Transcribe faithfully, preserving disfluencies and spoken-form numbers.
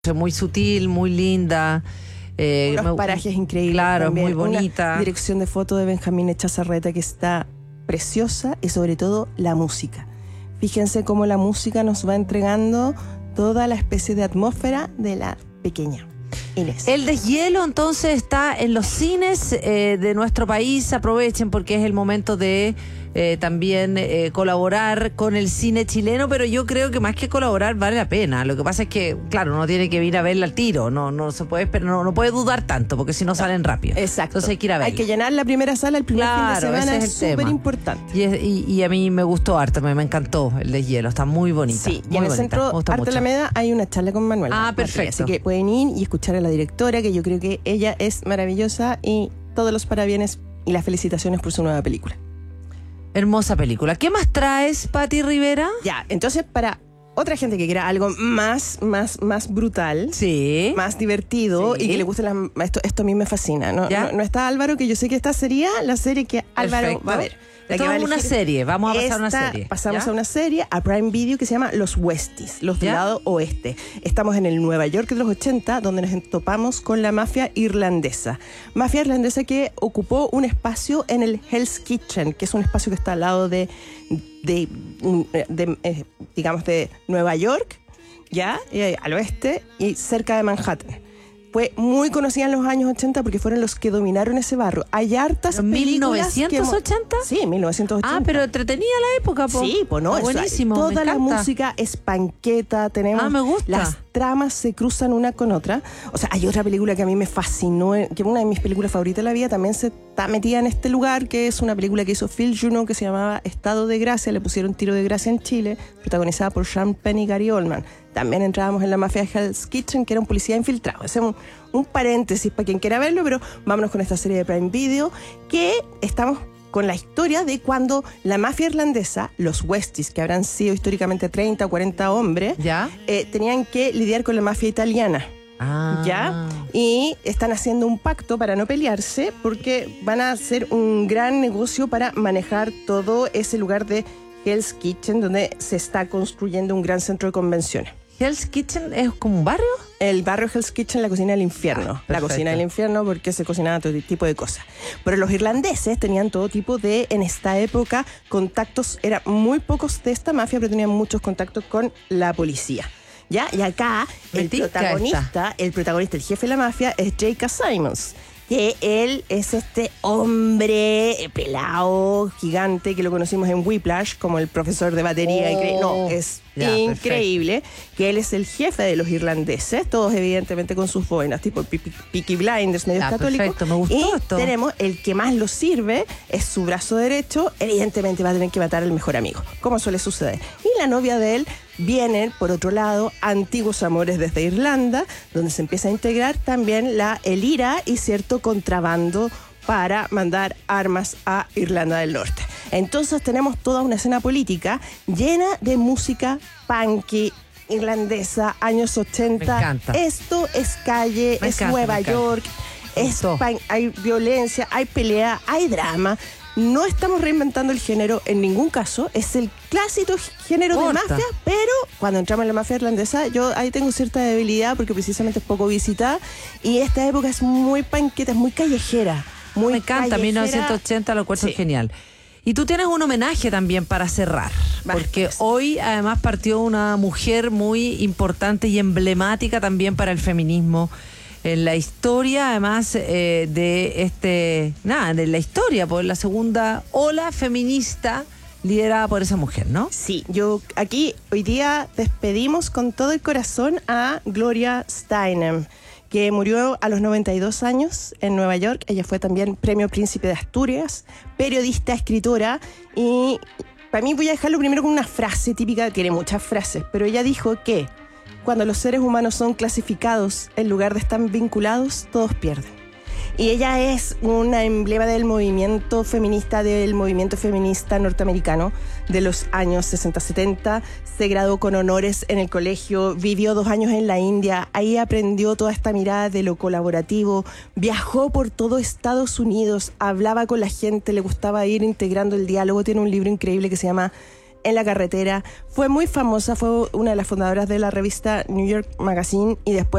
muy sutil, muy linda. Eh, Unos me, parajes increíbles. Claro, también. Muy bonita. Una dirección de foto de Benjamín Echazarreta que está preciosa, y sobre todo la música. Fíjense cómo la música nos va entregando toda la especie de atmósfera de la pequeña Inés. El deshielo entonces está en los cines eh, de nuestro país. Aprovechen porque es el momento de eh, también eh, colaborar con el cine chileno, pero yo creo que más que colaborar vale la pena. Lo que pasa es que, claro, uno tiene que ir a verla al tiro, no no se puede esperar, no, no puede dudar tanto porque si no, no salen rápido. Exacto. Entonces hay que ir a verla. Hay que llenar la primera sala el primer claro, fin de semana, ese es es súper importante. Y, y, y a mí me gustó harto, me, me encantó el deshielo, está muy bonita. Sí, muy y en el bonita. Centro Arte Alameda hay una charla con Manuel. Ah, perfecto. Así que pueden ir y escuchar a la directora, que yo creo que ella es maravillosa, y todos los parabienes y las felicitaciones por su nueva película. Hermosa película. ¿Qué más traes, Pati Rivera? Ya, entonces para otra gente que quiera algo más, más, más brutal, sí, más divertido, sí, y que le guste la, esto, esto a mí me fascina. ¿No? No, no está Álvaro, que yo sé que esta sería la serie que Álvaro Perfecto. va a ver. Esto es una serie, vamos a pasar Esta, una serie. Pasamos ¿ya? a una serie, a Prime Video, que se llama Los Westies, los del ¿Ya? lado oeste. Estamos en el Nueva York de los ochenta, donde nos topamos con la mafia irlandesa. Mafia irlandesa que ocupó un espacio en el Hell's Kitchen, que es un espacio que está al lado de, de, de, de eh, digamos, de Nueva York, ya, eh, al oeste, y cerca de Manhattan. Fue muy conocida en los años ochenta porque fueron los que dominaron ese barrio. Hay hartas películas. ¿mil novecientos ochenta? Que, sí, mil novecientos ochenta. Ah, pero entretenía la época, po. Sí, pues no, ah, buenísimo. Toda me la encanta. música es panqueta, tenemos. Ah, me gusta. Las tramas se cruzan una con otra. O sea, hay otra película que a mí me fascinó, que una de mis películas favoritas de la vida también se está metida en este lugar, que es una película que hizo Phil Juno, que se llamaba Estado de Gracia. Le pusieron Tiro de Gracia en Chile, protagonizada por Sean Penn y Gary Oldman. También entrábamos en la mafia de Hell's Kitchen, que era un policía infiltrado. Ese es un, un paréntesis para quien quiera verlo, pero vámonos con esta serie de Prime Video, que estamos con la historia de cuando la mafia irlandesa, los Westies, que habrán sido históricamente treinta o cuarenta hombres, ¿ya? Eh, tenían que lidiar con la mafia italiana. Ah. ¿Ya? Y están haciendo un pacto para no pelearse, porque van a hacer un gran negocio para manejar todo ese lugar de Hell's Kitchen, donde se está construyendo un gran centro de convenciones. ¿Hell's Kitchen es como un barrio? El barrio Hell's Kitchen, la cocina del infierno. Ah, la cocina del infierno, porque se cocinaba todo tipo de cosas. Pero los irlandeses tenían todo tipo de, en esta época, contactos. Eran muy pocos de esta mafia, pero tenían muchos contactos con la policía. ¿Ya? Y acá, el protagonista, el protagonista, el jefe de la mafia, es J K. Simmons. Que él es este hombre pelado, gigante, que lo conocimos en Whiplash como el profesor de batería. Oh, no, es ya, increíble. Perfecto. Que él es el jefe de los irlandeses, todos evidentemente con sus boinas, tipo Peaky Blinders, medios ya, católicos. Perfecto, me gustó y esto. Tenemos el que más lo sirve, es su brazo derecho, evidentemente va a tener que matar al mejor amigo, como suele suceder. Y la novia de él vienen, por otro lado, antiguos amores desde Irlanda, donde se empieza a integrar también la, el I R A y cierto contrabando para mandar armas a Irlanda del Norte. Entonces tenemos toda una escena política llena de música punky, irlandesa, años ochenta. Me encanta. Esto es calle, me es encanta, Nueva York, es pan, hay violencia, hay pelea, hay drama. No estamos reinventando el género en ningún caso, es el clásico género Corta. de mafia, pero cuando entramos en la mafia irlandesa, yo ahí tengo cierta debilidad porque precisamente es poco visitada, y esta época es muy panqueta, es muy callejera. Muy Me encanta, callejera. mil novecientos ochenta lo encuentro sí. genial. Y tú tienes un homenaje también para cerrar, vale, porque pues. hoy además partió una mujer muy importante y emblemática también para el feminismo en la historia, además eh, de este, nada, de la historia, por la segunda ola feminista liderada por esa mujer, ¿no? Sí, yo aquí hoy día despedimos con todo el corazón a Gloria Steinem, que murió a los noventa y dos años en Nueva York. Ella fue también Premio Príncipe de Asturias, periodista, escritora, y para mí voy a dejarlo primero con una frase típica, tiene muchas frases, pero ella dijo que cuando los seres humanos son clasificados en lugar de estar vinculados, todos pierden. Y ella es una emblema del movimiento feminista, del movimiento feminista norteamericano de los años sesenta setenta. Se graduó con honores en el colegio, vivió dos años en la India, ahí aprendió toda esta mirada de lo colaborativo, viajó por todo Estados Unidos, hablaba con la gente, le gustaba ir integrando el diálogo. Tiene un libro increíble que se llama en la carretera. Fue muy famosa, fue una de las fundadoras de la revista New York Magazine y después